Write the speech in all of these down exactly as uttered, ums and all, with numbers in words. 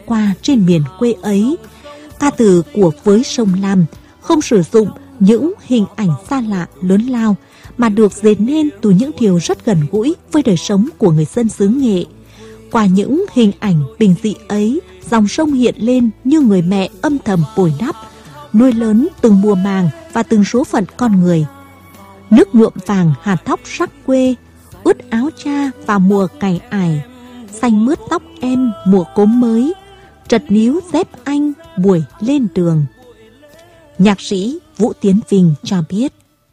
qua trên miền quê ấy. Ca từ của Với Sông Lam không sử dụng những hình ảnh xa lạ lớn lao, mà được dệt nên từ những điều rất gần gũi với đời sống của người dân xứ Nghệ. Qua những hình ảnh bình dị ấy, dòng sông hiện lên như người mẹ âm thầm bồi đắp, nuôi lớn từng mùa màng và từng số phận con người. Nước nhuộm vàng hạt thóc sắc quê, ướt áo cha vào mùa cày ải, xanh mướt tóc em mùa cốm mới, trật níu dép anh buổi lên đường. Nhạc sĩ Vũ Tiến Vinh cho biết.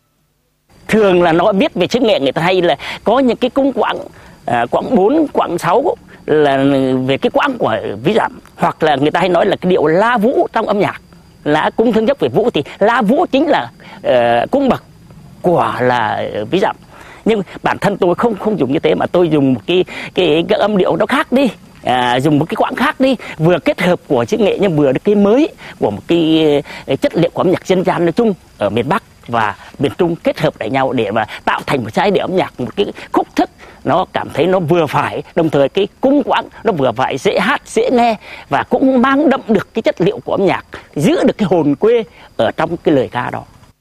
Thường là nói biết về xứ Nghệ, người ta hay là có những cái cung quãng, à, quãng bốn, quãng sáu là về cái quãng của ví dặm, hoặc là người ta hay nói là cái điệu la vũ trong âm nhạc. Là cung thương nhất về vũ thì la vũ chính là uh, cung bậc của là ví dặm. Nhưng bản thân tôi không không dùng như thế, mà tôi dùng một cái cái, cái âm điệu nó khác đi. À, dùng một cái quãng khác đi, vừa kết hợp của xứ Nghệ nhưng vừa cái mới của một cái, cái chất liệu của âm nhạc dân gian nói chung ở miền Bắc và miền Trung kết hợp lại nhau để mà tạo thành một giai điệu âm nhạc, một cái khúc thức nó cảm thấy nó vừa phải, đồng thời cái cung quãng nó vừa phải, dễ hát dễ nghe và cũng mang đậm được cái chất liệu của âm nhạc, giữ được cái hồn quê ở trong cái lời ca đó.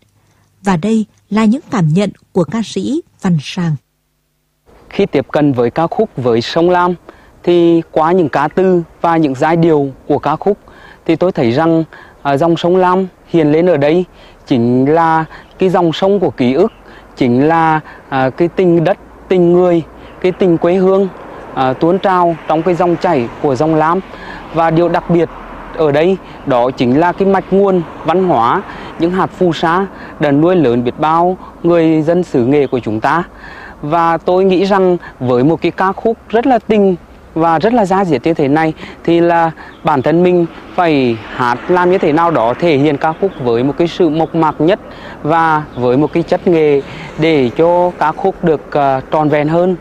Và đây là những cảm nhận của ca sĩ Văn Sang. Khi tiếp cận với ca khúc Với Sông Lam thì qua những ca từ và những giai điệu của ca khúc thì tôi thấy rằng à, dòng sông Lam hiện lên ở đây chính là cái dòng sông của ký ức, chính là à, cái tình đất, tình người, cái tình quê hương à, tuôn trào trong cái dòng chảy của dòng Lam. Và điều đặc biệt ở đây đó chính là cái mạch nguồn văn hóa, những hạt phù sa đã nuôi lớn biết bao người dân xứ Nghệ của chúng ta. Và tôi nghĩ rằng với một cái ca khúc rất là tình và rất là da diết như thế này thì là bản thân mình phải hát làm như thế nào đó thể hiện ca khúc với một cái sự mộc mạc nhất và với một cái chất nghệ để cho ca khúc được uh, tròn vẹn hơn.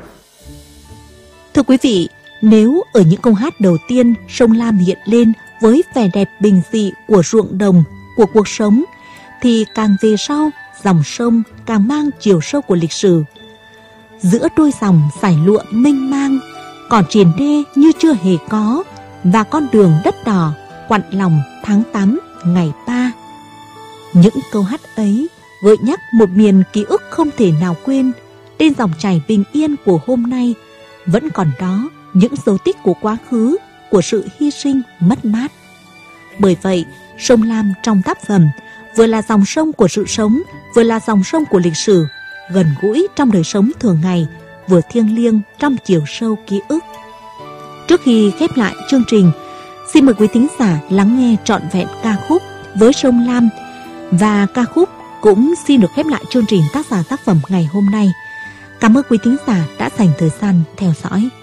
Thưa quý vị, nếu ở những câu hát đầu tiên sông Lam hiện lên với vẻ đẹp bình dị của ruộng đồng, của cuộc sống, thì càng về sau dòng sông càng mang chiều sâu của lịch sử. Giữa đôi dòng dải lụa mênh mang, còn triền đê như chưa hề có, và con đường đất đỏ quặn lòng tháng tám ngày ba. Những câu hát ấy gợi nhắc một miền ký ức không thể nào quên. Trên dòng chảy bình yên của hôm nay vẫn còn đó những dấu tích của quá khứ, của sự hy sinh mất mát. Bởi vậy, sông Lam trong tác phẩm vừa là dòng sông của sự sống, vừa là dòng sông của lịch sử, gần gũi trong đời sống thường ngày, vừa thiêng liêng trong chiều sâu ký ức. Trước khi khép lại chương trình, xin mời quý thính giả lắng nghe trọn vẹn ca khúc Với Sông Lam, và ca khúc cũng xin được khép lại chương trình tác giả tác phẩm ngày hôm nay. Cảm ơn quý thính giả đã dành thời gian theo dõi.